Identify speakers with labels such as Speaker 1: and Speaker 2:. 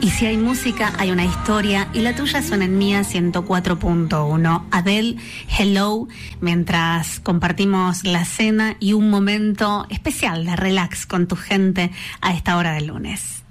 Speaker 1: Y si hay música, hay una historia, y la tuya suena en Mía 104.1. Adele, Hello, mientras compartimos la cena y un momento especial de relax con tu gente a esta hora del lunes.